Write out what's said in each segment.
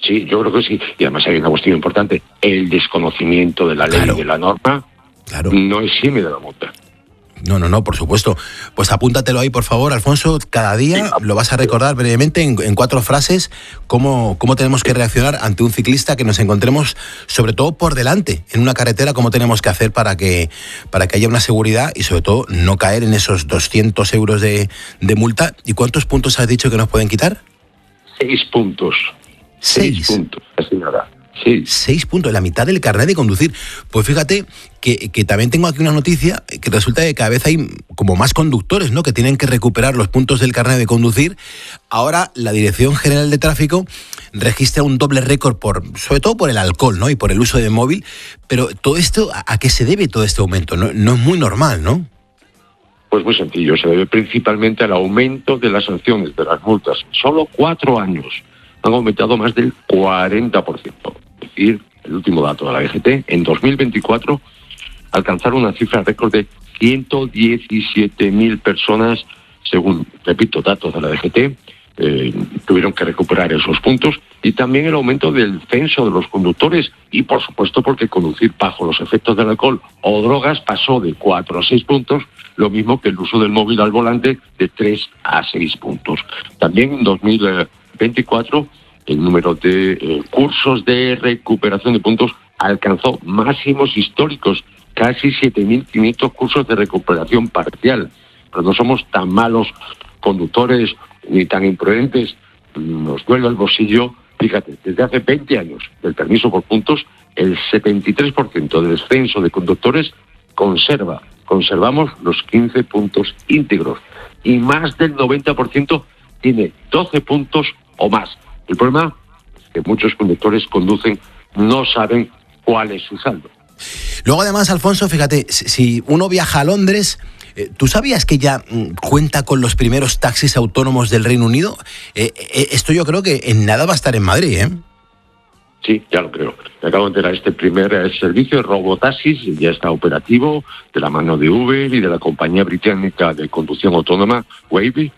Sí, yo creo que sí. Y además hay una cuestión importante. El desconocimiento de la ley y de la norma no exime de la multa. No, por supuesto. Pues apúntatelo ahí, por favor, Alfonso. Cada día lo vas a recordar brevemente en 4 frases cómo tenemos que reaccionar ante un ciclista que nos encontremos, sobre todo por delante, en una carretera, cómo tenemos que hacer para que haya una seguridad y, sobre todo, no caer en esos 200 euros de multa. ¿Y cuántos puntos has dicho que nos pueden quitar? 6 puntos. 6 puntos, así nada. Sí. 6 puntos, la mitad del carnet de conducir. Pues fíjate que también tengo aquí una noticia que resulta que cada vez hay como más conductores, ¿no?, que tienen que recuperar los puntos del carnet de conducir. Ahora la Dirección General de Tráfico registra un doble récord sobre todo por el alcohol, ¿no?, y por el uso de móvil. Pero todo esto, ¿a qué se debe todo este aumento? No es muy normal, ¿no? Pues muy sencillo, se debe principalmente al aumento de las sanciones, de las multas. Solo 4 años han aumentado más del 40%. Es decir, el último dato de la DGT, en 2024 alcanzaron una cifra récord de 117.000 personas, según, repito, datos de la DGT, tuvieron que recuperar esos puntos, y también el aumento del censo de los conductores, y por supuesto porque conducir bajo los efectos del alcohol o drogas pasó de 4 a 6 puntos, lo mismo que el uso del móvil al volante de 3 a 6 puntos. También en 2024 el número de cursos de recuperación de puntos alcanzó máximos históricos, casi 7.500 cursos de recuperación parcial. Pero no somos tan malos conductores ni tan imprudentes, nos duele el bolsillo. Fíjate, desde hace 20 años del permiso por puntos, el 73% del censo de conductores conservamos los 15 puntos íntegros, y más del 90% tiene 12 puntos o más. El problema es que muchos conductores conducen, no saben cuál es su saldo. Luego, además, Alfonso, fíjate, si uno viaja a Londres, ¿tú sabías que ya cuenta con los primeros taxis autónomos del Reino Unido? Esto yo creo que en nada va a estar en Madrid, ¿eh? Sí, ya lo creo. Me acabo de enterar, este primer servicio de robotaxis ya está operativo de la mano de Uber y de la compañía británica de conducción autónoma, Wavy,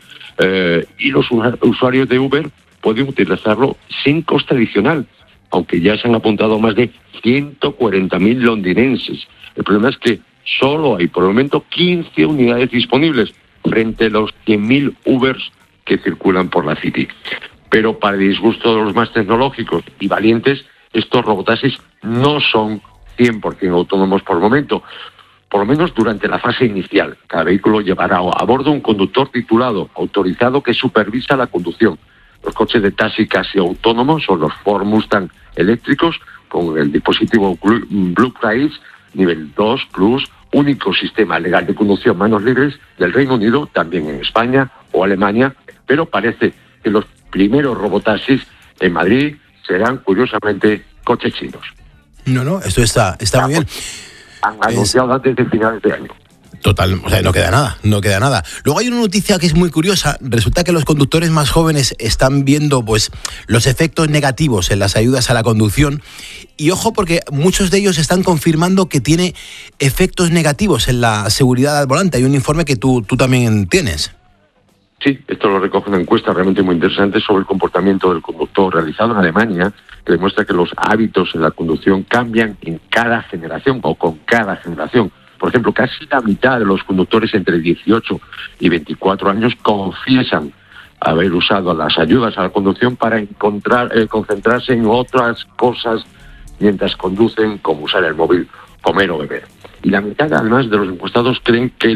y los usuarios de Uber pueden utilizarlo sin coste adicional, aunque ya se han apuntado más de 140.000 londinenses. El problema es que solo hay por el momento 15 unidades disponibles frente a los 100.000 Ubers que circulan por la City. Pero para el disgusto de los más tecnológicos y valientes, estos robotaxis no son 100% autónomos por el momento, por lo menos durante la fase inicial. Cada vehículo llevará a bordo un conductor titulado, autorizado, que supervisa la conducción. Los coches de taxi casi autónomos son los Ford Mustang eléctricos con el dispositivo Blue Price nivel 2 Plus, único sistema legal de conducción manos libres del Reino Unido, también en España o Alemania, pero parece que los primeros robotaxis en Madrid serán, curiosamente, coches chinos. No, esto está muy bien. Han anunciado antes de finales de año. Total, o sea, no queda nada. Luego hay una noticia que es muy curiosa. Resulta que los conductores más jóvenes están viendo pues los efectos negativos en las ayudas a la conducción. Y ojo, porque muchos de ellos están confirmando que tiene efectos negativos en la seguridad al volante. Hay un informe que tú también tienes. Sí, esto lo recoge una encuesta realmente muy interesante sobre el comportamiento del conductor realizado en Alemania, que demuestra que los hábitos en la conducción cambian en cada generación o con cada generación. Por ejemplo, casi la mitad de los conductores entre 18 y 24 años confiesan haber usado las ayudas a la conducción para concentrarse en otras cosas mientras conducen, como usar el móvil, comer o beber. Y la mitad, además, de los encuestados creen que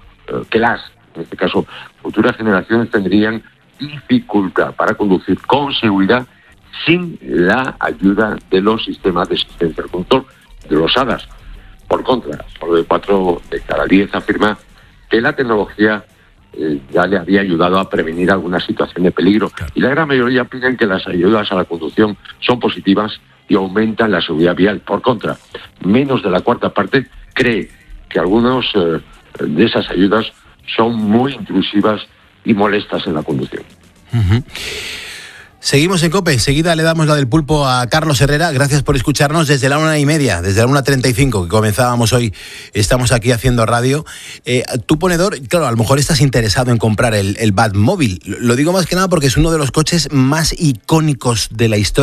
en este caso, futuras generaciones tendrían dificultad para conducir con seguridad sin la ayuda de los sistemas de asistencia al conductor, de los ADAS. Por contra, solo de 4 de cada 10 afirma que la tecnología ya le había ayudado a prevenir alguna situación de peligro. Y la gran mayoría opinan que las ayudas a la conducción son positivas y aumentan la seguridad vial. Por contra, menos de la cuarta parte cree que algunos de esas ayudas son muy intrusivas y molestas en la conducción. Uh-huh. Seguimos en COPE, enseguida le damos la del pulpo a Carlos Herrera. Gracias por escucharnos desde la 1:30, desde la 1:35 que comenzábamos hoy. Estamos aquí haciendo radio. Tu ponedor, claro, a lo mejor estás interesado en comprar el Batmóvil. Lo digo más que nada porque es uno de los coches más icónicos de la historia